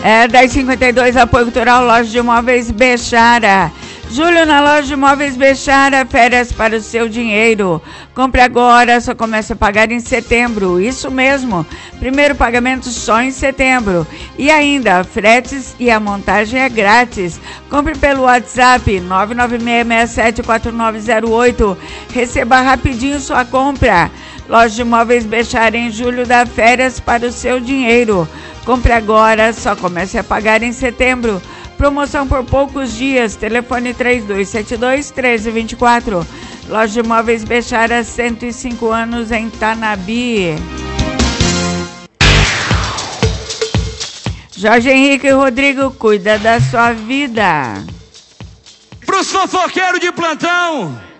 10h52, apoio cultural, loja de imóveis Bechara. Julho na loja de imóveis Bechara, férias para o seu dinheiro. Compre agora, só começa a pagar em setembro. Isso mesmo, primeiro pagamento só em setembro. E ainda, fretes e a montagem é grátis. Compre pelo WhatsApp 996674908. Receba rapidinho sua compra. Loja de imóveis Bechara em julho dá férias para o seu dinheiro. Compre agora, só comece a pagar em setembro. Promoção por poucos dias. Telefone 3272-1324. Loja de imóveis Bechara, 105 anos em Tanabi. Jorge Henrique e Rodrigo, cuida da sua vida. Pros fofoqueiros de plantão,